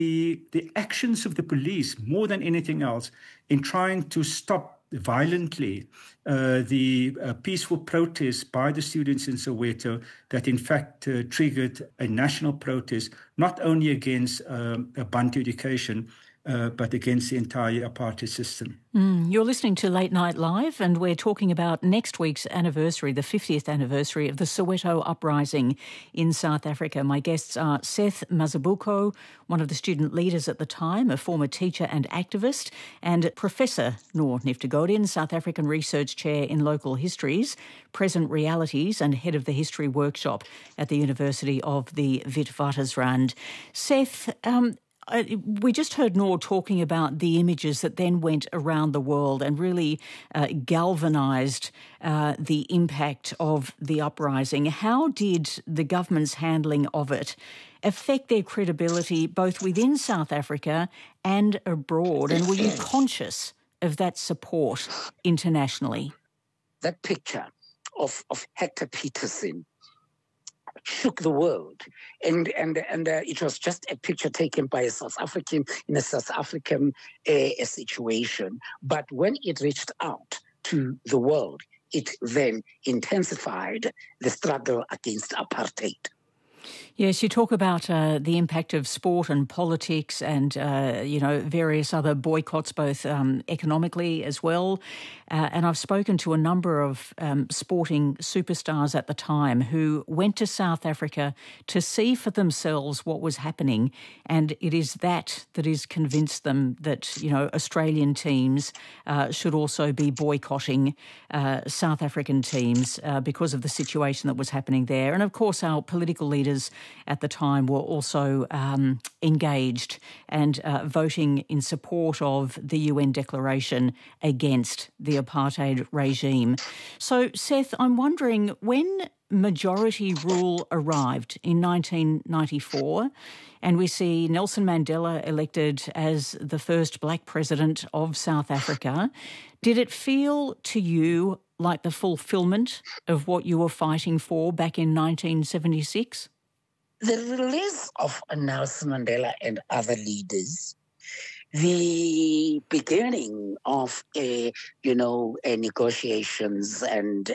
the actions of the police, more than anything else, in trying to stop violently the peaceful protests by the students in Soweto that in fact triggered a national protest, not only against Bantu education, but against the entire apartheid system. You're listening to Late Night Live, and we're talking about next week's anniversary, the 50th anniversary of the Soweto uprising in South Africa. My guests are Seth Mazibuko, one of the student leaders at the time, a former teacher and activist, and Professor Noor Niftagodin, South African Research Chair in Local Histories, Present Realities, and Head of the History Workshop at the University of the Witwatersrand. Seth, we just heard Noor talking about the images that then went around the world and really galvanised the impact of the uprising. How did the government's handling of it affect their credibility both within South Africa and abroad? And were you conscious of that support internationally? That picture of Hector Peterson shook the world, and it was just a picture taken by a South African in a South African situation. But when it reached out to the world, it then intensified the struggle against apartheid. Yes, you talk about the impact of sport and politics and, various other boycotts, both economically as well. And I've spoken to a number of sporting superstars at the time who went to South Africa to see for themselves what was happening. And it is that has convinced them that, Australian teams should also be boycotting South African teams because of the situation that was happening there. And of course, our political leaders at the time were also engaged and voting in support of the UN declaration against the apartheid regime. So, Seth, I'm wondering, when majority rule arrived in 1994 and we see Nelson Mandela elected as the first black president of South Africa, did it feel to you like the fulfilment of what you were fighting for back in 1976? The release of Nelson Mandela and other leaders, the beginning of negotiations and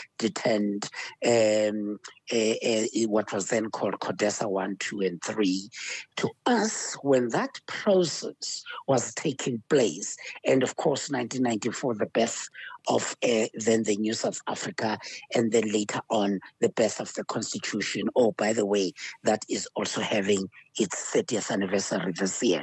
what was then called CODESA 1, 2, and 3, to us, when that process was taking place, and of course 1994, the birth of then the New South Africa, and then later on the birth of the Constitution. Oh, by the way, that is also having its 30th anniversary this year.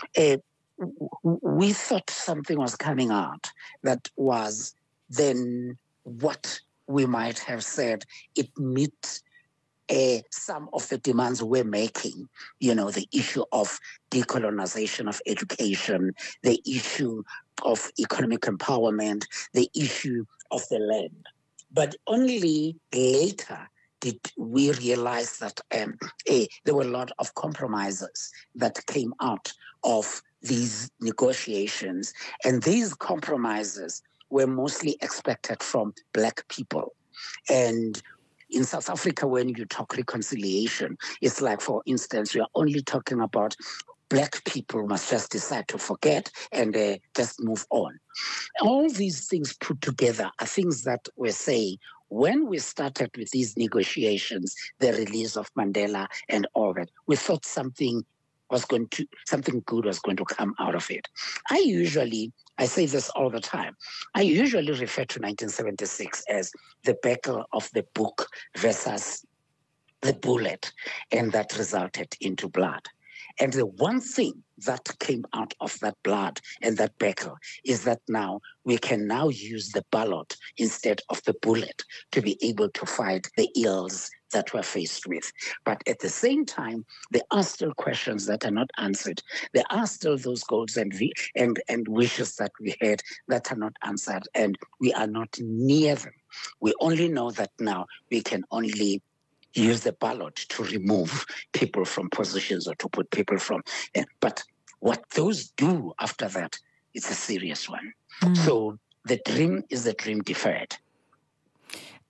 We thought something was coming out that was then what we might have said it meets some of the demands we're making, the issue of decolonization of education, the issue of economic empowerment, the issue of the land. But only later did we realize that there were a lot of compromises that came out of these negotiations. And these compromises were mostly expected from Black people. And in South Africa, when you talk reconciliation, it's like, for instance, you're only talking about Black people must just decide to forget and just move on. All these things put together are things that we're saying, when we started with these negotiations, the release of Mandela and all that, we thought something good was going to come out of it. I say this all the time, I usually refer to 1976 as the battle of the book versus the bullet, and that resulted into blood. And the one thing that came out of that blood and that battle is that now we can now use the ballot instead of the bullet to be able to fight the ills that we're faced with. But at the same time, there are still questions that are not answered. There are still those goals and wishes that we had that are not answered, and we are not near them. We only know that now we can only use the ballot to remove people from positions or to put people from. But what those do after that, it's a serious one. So the dream is the dream deferred.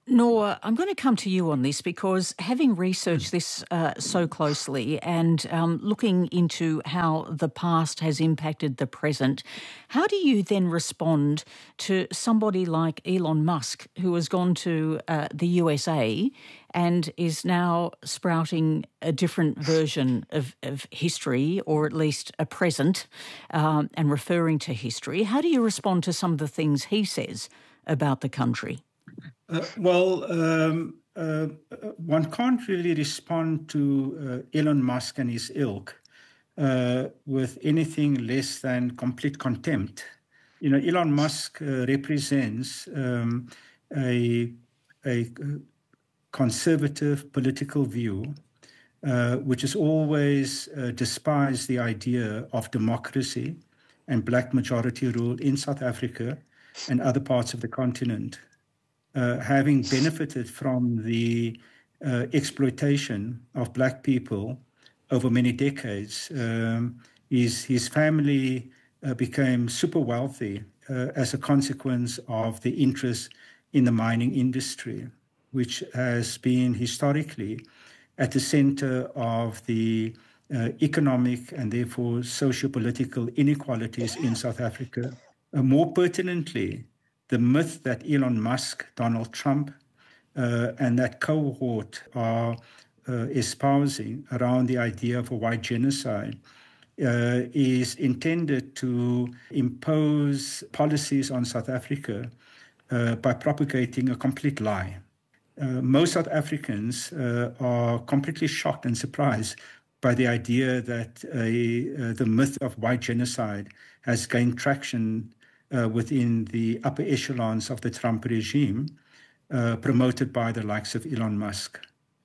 Nor, I'm going to come to you on this because having researched this so closely and looking into how the past has impacted the present, how do you then respond to somebody like Elon Musk, who has gone to the USA and is now sprouting a different version of history, or at least a present, and referring to history? How do you respond to some of the things he says about the country? One can't really respond to Elon Musk and his ilk with anything less than complete contempt. You know, Elon Musk represents a conservative political view which has always despised the idea of democracy and black majority rule in South Africa and other parts of the continent. Having benefited from the exploitation of black people over many decades, his family became super wealthy as a consequence of the interest in the mining industry, which has been historically at the center of the economic and therefore socio-political inequalities in South Africa. More pertinently, the myth that Elon Musk, Donald Trump, and that cohort are espousing around the idea of a white genocide is intended to impose policies on South Africa by propagating a complete lie. Most South Africans are completely shocked and surprised by the idea that the myth of white genocide has gained traction within the upper echelons of the Trump regime, promoted by the likes of Elon Musk.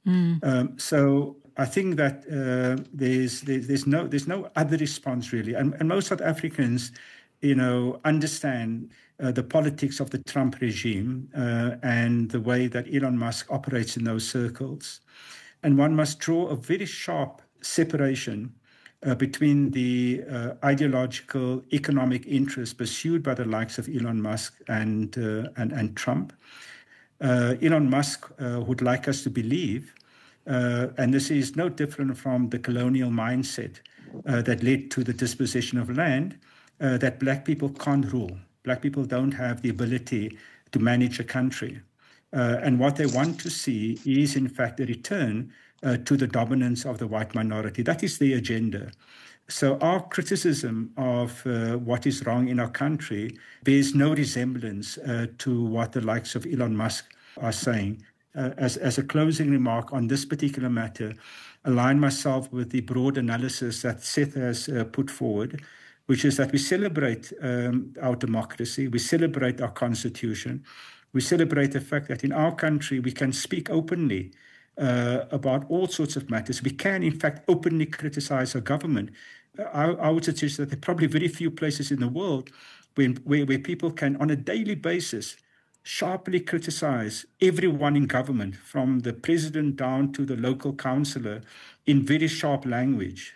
So I think that there's no other response really, and most South Africans, you know, understand the politics of the Trump regime and the way that Elon Musk operates in those circles, and one must draw a very sharp separation between the ideological economic interests pursued by the likes of Elon Musk and Trump. Elon Musk would like us to believe, and this is no different from the colonial mindset that led to the dispossession of land, that black people can't rule. Black people don't have the ability to manage a country. And what they want to see is, in fact, a return to the dominance of the white minority. That is the agenda. So our criticism of what is wrong in our country bears no resemblance to what the likes of Elon Musk are saying. As a closing remark on this particular matter, align myself with the broad analysis that Seth has put forward, which is that we celebrate our democracy, we celebrate our constitution, we celebrate the fact that in our country we can speak openly about all sorts of matters. We can, in fact, openly criticize our government. I would suggest that there are probably very few places in the world where people can, on a daily basis, sharply criticize everyone in government, from the president down to the local councillor, in very sharp language.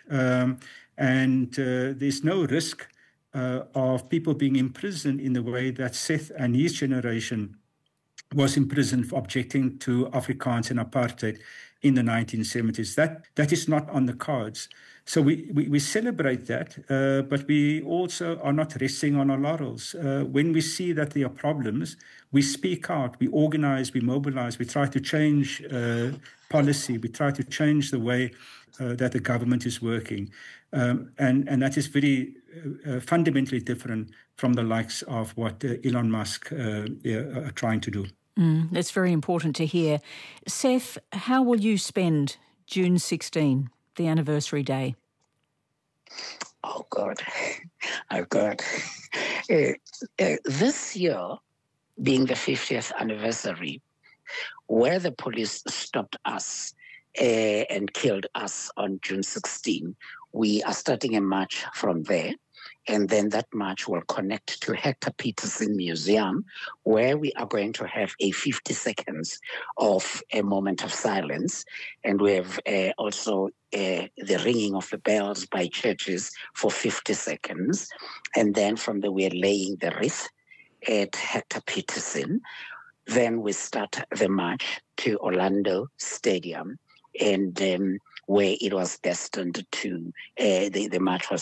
And there's no risk of people being imprisoned in the way that Seth and his generation was imprisoned for objecting to Afrikaans and apartheid in the 1970s. That is not on the cards. So we celebrate that, but we also are not resting on our laurels. When we see that there are problems, we speak out, we organize, we mobilize, we try to change policy, we try to change the way that the government is working. And that is very fundamentally different from the likes of what Elon Musk are trying to do. That's very important to hear. Seth, how will you spend June 16, the anniversary day? Oh, God. Oh, God. This year, being the 50th anniversary, where the police stopped us and killed us on June 16, we are starting a march from there. And then that march will connect to Hector Peterson Museum, where we are going to have a 50 seconds of a moment of silence. And we have also the ringing of the bells by churches for 50 seconds. And then from there, we are laying the wreath at Hector Peterson. then we start the march to Orlando Stadium, and where it was destined to, the march was